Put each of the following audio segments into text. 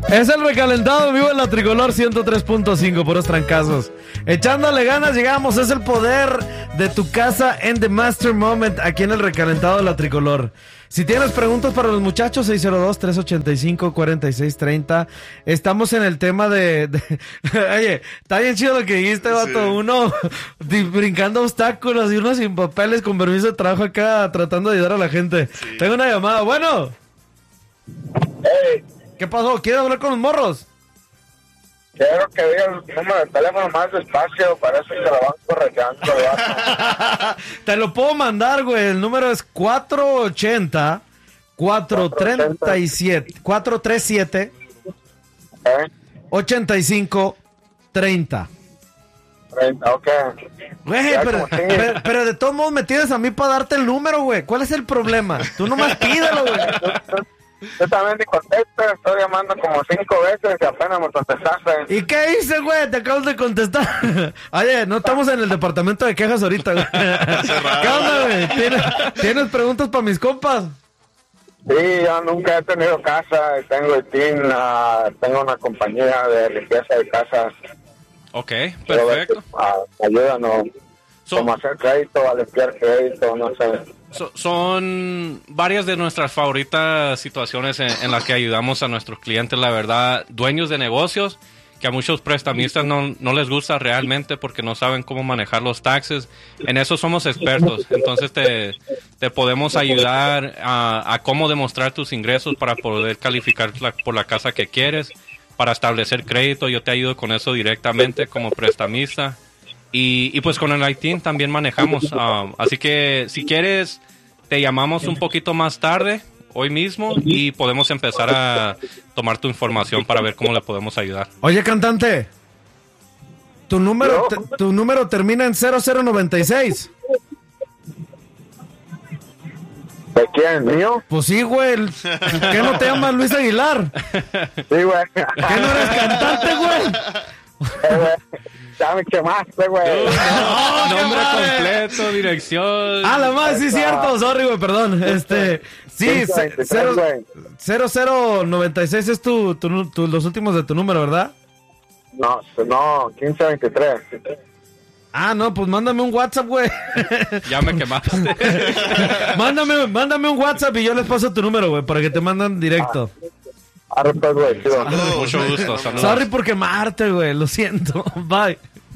Es el recalentado vivo en la Tricolor 103.5, puros trancazos. Echándole ganas llegamos, es el poder de tu casa en The Master Moment, aquí en el recalentado de la Tricolor. Si tienes preguntas para los muchachos, 602-385-4630. Estamos en el tema de... Oye, está bien chido lo que dijiste, vato. Sí. Uno brincando obstáculos y uno sin papeles, con permiso de trabajo acá, tratando de ayudar a la gente. Sí. Tengo una llamada. Bueno. Hey. ¿Qué pasó? ¿Quieres hablar con los morros? Quiero que diga el número de teléfono más despacio, parece que lo van correteando. Te lo puedo mandar, güey. El número es 437 8530. 30, ok. Güey, pero de todos modos me tienes a mí para darte el número, güey. ¿Cuál es el problema? Tú nomás pídelo, güey. Yo también te contesto, estoy llamando como 5 veces y apenas me contestaste. ¿Y qué hice, güey? Te acabo de contestar. Oye, no estamos en el departamento de quejas ahorita, güey. ¿Qué onda, güey? ¿Tienes preguntas para mis compas? Sí, yo nunca he tenido casa, tengo el team, tengo una compañía de limpieza de casas. Ok, perfecto. Ayúdanos, como hacer crédito, a limpiar crédito, no sé. Son varias de nuestras favoritas situaciones en las que ayudamos a nuestros clientes, la verdad, dueños de negocios, que a muchos prestamistas no les gusta realmente porque no saben cómo manejar los taxes. En eso somos expertos, entonces te podemos ayudar a cómo demostrar tus ingresos para poder calificar por la casa que quieres, para establecer crédito. Yo te ayudo con eso directamente como prestamista. Y pues con el ITIN también manejamos. Así que si quieres, te llamamos un poquito más tarde, hoy mismo, y podemos empezar a tomar tu información para ver cómo le podemos ayudar. Oye, cantante, tu número termina en 0096. ¿De quién? ¿Mío? Pues sí, güey. ¿Qué no te llamas Luis Aguilar? Sí, güey. ¿Qué no eres cantante, güey? Ya me quemaste, güey. Nombre completo, dirección. La más, sí, cierto. Sorry, güey, perdón. Sí, 0096 es los últimos de tu número, ¿verdad? No, 1523. No, pues mándame un WhatsApp, güey. Ya me quemaste. Mándame un WhatsApp y yo les paso tu número, güey, para que te mandan directo. Pues, güey. Mucho gusto. Saludos. Sorry por quemarte, güey. Lo siento. Bye.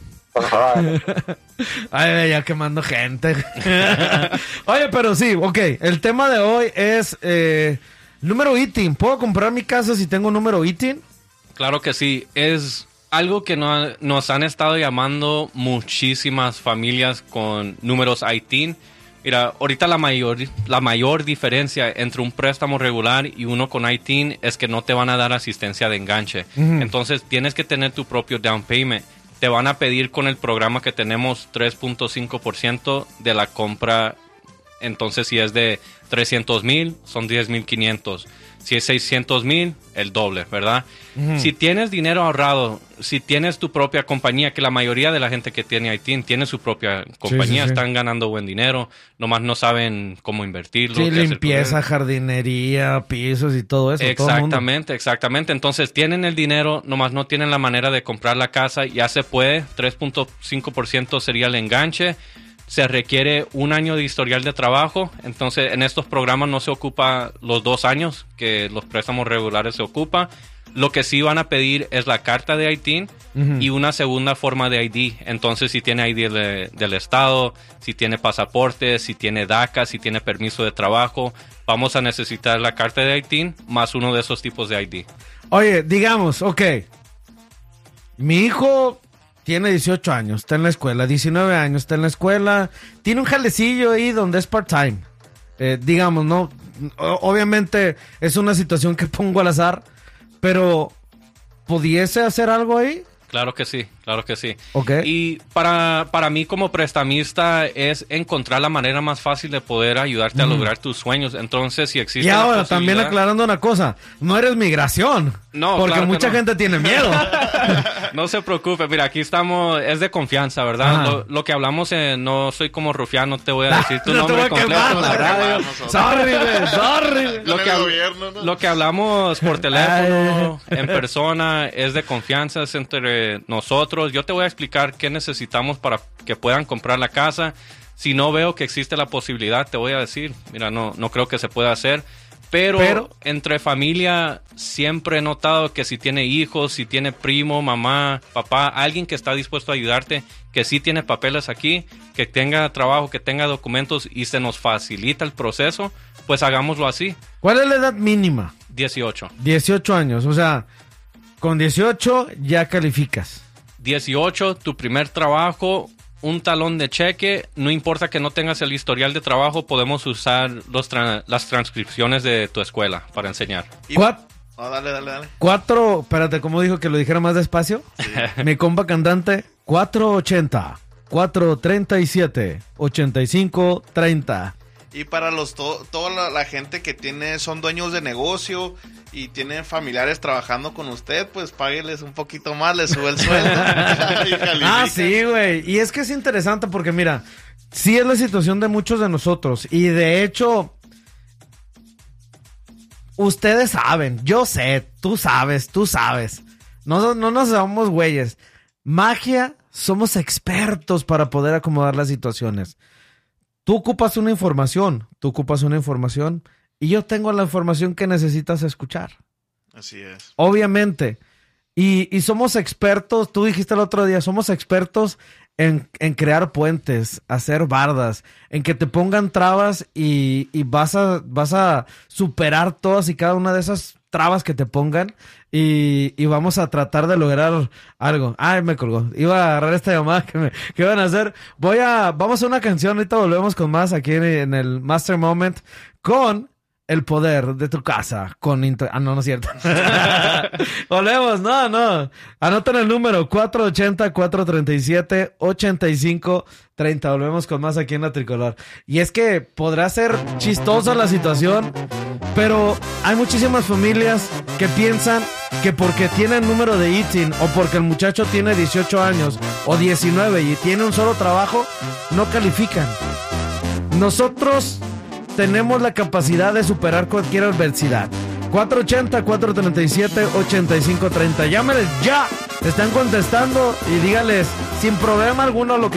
Ay, ya quemando gente. Oye, pero sí, ok. El tema de hoy es número ITIN. ¿Puedo comprar mi casa si tengo número ITIN? Claro que sí. Es algo que nos han estado llamando muchísimas familias con números ITIN. Mira, ahorita la mayor diferencia entre un préstamo regular y uno con ITIN es que no te van a dar asistencia de enganche. Uh-huh. Entonces tienes que tener tu propio down payment. Te van a pedir con el programa que tenemos 3.5% de la compra. Entonces si es de 300,000 son 10,500. Si es 600,000, el doble, ¿verdad? Uh-huh. Si tienes dinero ahorrado, si tienes tu propia compañía, que la mayoría de la gente que tiene ITIN tiene su propia compañía, sí. Están ganando buen dinero, nomás no saben cómo invertirlo. Sí, limpieza, jardinería, pisos y todo eso. Exactamente. Entonces tienen el dinero, nomás no tienen la manera de comprar la casa, ya se puede, 3.5% sería el enganche. Se requiere 1 año de historial de trabajo, entonces en estos programas no se ocupa los 2 años que los préstamos regulares se ocupa. Lo que sí van a pedir es la carta de ITIN uh-huh. y una segunda forma de ID. Entonces si tiene ID del estado, si tiene pasaporte, si tiene DACA, si tiene permiso de trabajo, vamos a necesitar la carta de ITIN más uno de esos tipos de ID. Oye, digamos, ok, mi hijo tiene 18 años, está en la escuela, 19 años, está en la escuela, tiene un jalecillo ahí donde es part-time. Digamos, no, obviamente es una situación que pongo al azar, pero ¿pudiese hacer algo ahí? Claro que sí. Okay. Y para mí como prestamista es encontrar la manera más fácil de poder ayudarte a lograr tus sueños. Entonces, si existe y ahora, también aclarando una cosa, no eres migración. No, Porque claro que mucha no. gente tiene miedo. No se preocupe, mira, aquí estamos, es de confianza, ¿verdad? Lo que hablamos, no soy como rufián, no te voy a decir tu No te nombre voy a completo quemar, en la radio. Sorry, güey, sorry. Lo En que, el gobierno, ¿no? lo que hablamos por teléfono, en persona, es de confianza, es entre nosotros. Yo te voy a explicar qué necesitamos para que puedan comprar la casa. Si no veo que existe la posibilidad, te voy a decir, mira, no creo que se pueda hacer. Pero entre familia siempre he notado que si tiene hijos, si tiene primo, mamá, papá, alguien que está dispuesto a ayudarte, que sí tiene papeles aquí, que tenga trabajo, que tenga documentos y se nos facilita el proceso, pues hagámoslo así. ¿Cuál es la edad mínima? 18. 18 años, o sea, con 18 ya calificas. 18, tu primer trabajo, un talón de cheque, no importa que no tengas el historial de trabajo, podemos usar las transcripciones de tu escuela para enseñar. Y- ¿Cuál? No, dale. 4, espérate, ¿cómo dijo que lo dijera más despacio? Mi compa cantante, 480, 437, 8530. Y para toda la gente que son dueños de negocio y tienen familiares trabajando con usted, pues págueles un poquito más, les sube el sueldo. Y califican. Sí, güey. Y es que es interesante porque, mira, sí es la situación de muchos de nosotros. Y de hecho, ustedes saben, yo sé, tú sabes. No nos hagamos güeyes. Magia, somos expertos para poder acomodar las situaciones. Tú ocupas una información y yo tengo la información que necesitas escuchar. Así es. Obviamente. Y somos expertos, tú dijiste el otro día, somos expertos en crear puentes, hacer bardas, en que te pongan trabas y vas a superar todas y cada una de esas trabas que te pongan y vamos a tratar de lograr algo. Ay, me colgó. Iba a agarrar esta llamada que iban a hacer. Vamos a una canción, ahorita volvemos con más aquí en el Master Moment con el poder de tu casa no es cierto. Volvemos, no. Anoten el número 480-437-8530. Volvemos con más aquí en La Tricolor. Y es que podrá ser chistosa la situación, pero hay muchísimas familias que piensan que porque tienen número de ITIN o porque el muchacho tiene 18 años o 19 y tiene un solo trabajo, no califican. Nosotros tenemos la capacidad de superar cualquier adversidad. 480-437-8530. Llámenles ya. Están contestando y díganles sin problema alguno lo que